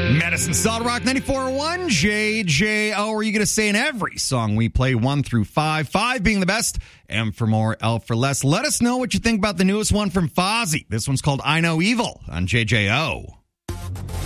Medicine Solid Rock 94.1, JJO. Are you going to say in every song we play 1 through 5? 5 being the best, M for more, L for less. Let us know what you think about the newest one from Fozzy. This one's called I Know Evil on JJO.